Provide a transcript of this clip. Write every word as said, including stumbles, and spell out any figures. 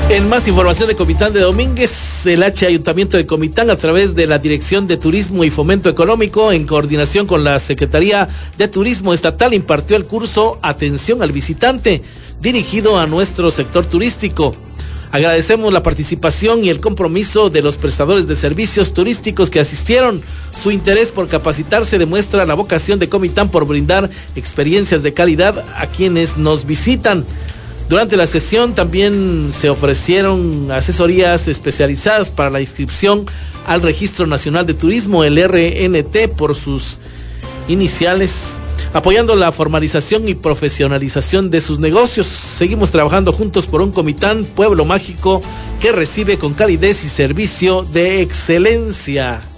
En más información de Comitán de Domínguez, el H Ayuntamiento de Comitán, a través de la Dirección de Turismo y Fomento Económico, en coordinación con la Secretaría de Turismo Estatal, impartió el curso Atención al Visitante, dirigido a nuestro sector turístico. Agradecemos la participación y el compromiso de los prestadores de servicios turísticos que asistieron. Su interés por capacitarse demuestra la vocación de Comitán por brindar experiencias de calidad a quienes nos visitan. Durante la sesión también se ofrecieron asesorías especializadas para la inscripción al Registro Nacional de Turismo, el R N T por sus iniciales, apoyando la formalización y profesionalización de sus negocios. Seguimos trabajando juntos por un Comitán, pueblo mágico que recibe con calidez y servicio de excelencia.